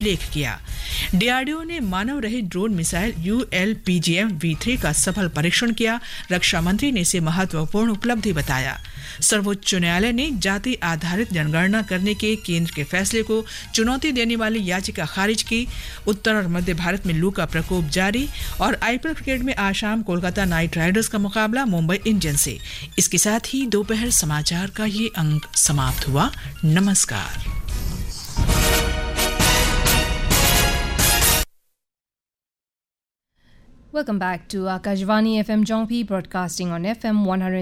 उल्लेख किया। डीआरडीओ ने मानव रहित ड्रोन मिसाइल ULPGM-V3 का सफल परीक्षण किया। रक्षा मंत्री ने इसे महत्वपूर्ण उपलब्धि बताया। सर्वोच्च न्यायालय ने जाति आधारित जनगणना करने के केंद्र के फैसले को चुनौती देने वाली याचिका खारिज की। उत्तर और मध्य भारत में लू का प्रकोप जारी और आईपीएल क्रिकेट में आज शाम कोलकाता नाइट राइडर्स का मुकाबला मुंबई इंडियंस से। इसके साथ ही दोपहर समाचार का ये अंक समाप्त हुआ। नमस्कार। Welcome back to Akashvani FM Jongpi, broadcasting on FM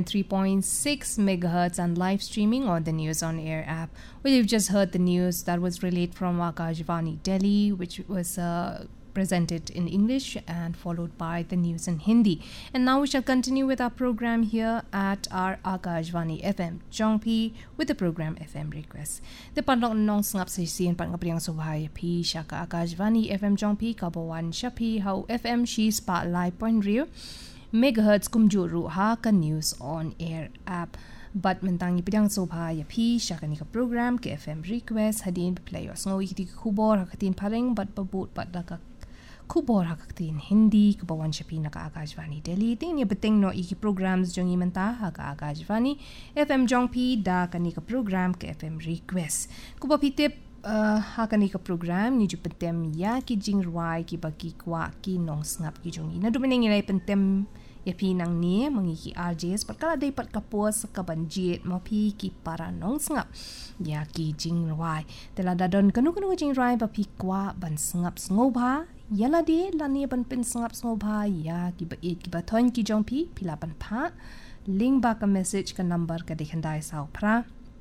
103.6 MHz and live streaming on the News on Air app. Well, you've just heard the news that was relayed from Akashvani Delhi, which was presented in English and followed by the news in Hindi. And now we shall continue with our program here at our Akashvani FM Jongpi with the program FM Request. The panlong nong sngap sa siyan pangapriang subhay pi shaka Akashvani FM Jongpi kabawan shapi how FM she spotlight point real megahertz kumjuru ha ka news on air app. But mentang ipidang sobha ya pi shaka ni ka program ke FM Request hadin play os ngo ikiti kubor hakatin pareng but babut but laka kubor hakaktin Hindi kabawan shapi naka Akashvani Delhi tin ya beting no iki programs jong imanta haka Akashvani FM Jongpi da kanika program ke FM Request kubapitip hakanika program ni jupetem ya ki jingruai ki bagi kwa ki nong snap ki jong ina dumening ilay pentem ya pi nang ni mangiki RJs perkala day pat kapos kabanjit mo pi ki para nong snap ya ki jingruai tela dadon kanu jingruai ba pi kwa ban snap sngoba yala de lani ban pin snap sngoba ya ki ba ki ba thon ki jong pi pila ban pha link ba ka message ka number ka dekhandai saw pra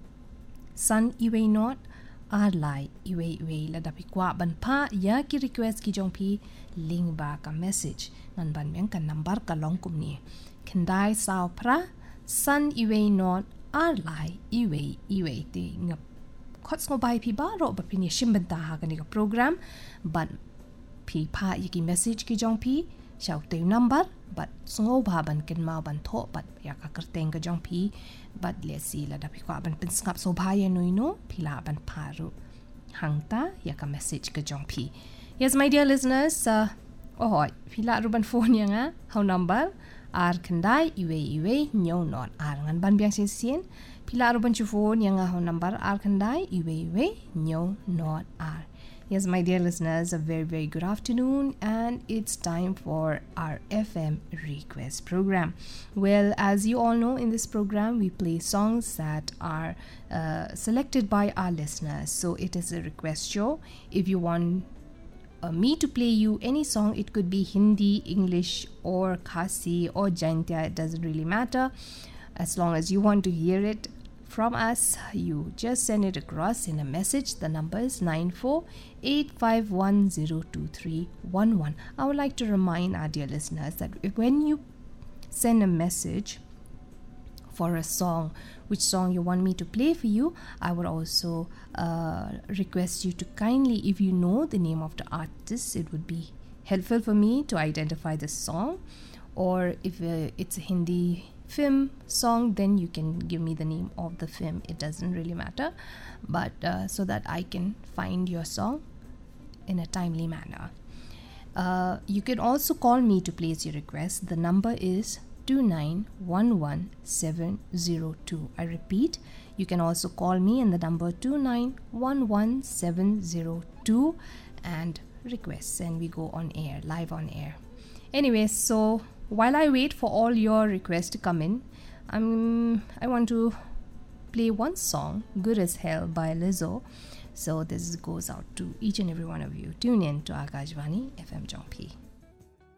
san iwe not arlai iwe la da pi kwa ban pha ya ki request ki jong pi link ba ka message nan ban meng ka number ka long kum ni khandai saw pra san iwe not arlai iwe te ngap khots ngo bai pi ba ro ba pi ni shimban ta ha ka ni ka program ban pi pha yiki message ki jong pi shau te number but sngo ba ban ken ma ban tho but ya ka kerteng ka jong pi but le si la da pi kwa ban pin skap so ba ye no pila ban paru hangta ya ka message ka jong pi. Yes my dear listeners, pila ru ban phone yang how number ar khandai iwe nyo not ar ngan ban biang sien pila ru ban chu phone yang how number ar khandai iwe nyo not ar. Yes, my dear listeners, a very, very good afternoon, and it's time for our FM Request program. Well, as you all know, in this program, we play songs that are selected by our listeners. So it is a request show. If you want me to play you any song, it could be Hindi, English, or Khasi, or Jaintia, it doesn't really matter. As long as you want to hear it from us, you just send it across in a message. The number is 9485102311. I would like to remind our dear listeners that when you send a message for a song, which song you want me to play for you, I would also request you to kindly, if you know the name of the artist, it would be helpful for me to identify the song. Or if it's a Hindi film song, then you can give me the name of the film. It doesn't really matter, but so that I can find your song in a timely manner. You can also call me to place your request. The number is 2911702. I repeat, you can also call me in the number 2911702 and request, and we go on air, live on air. Anyway, so while I wait for all your requests to come in, I want to play one song, Good as Hell by Lizzo. So this goes out to each and every one of you. Tune in to Akashvani FM Jongpi.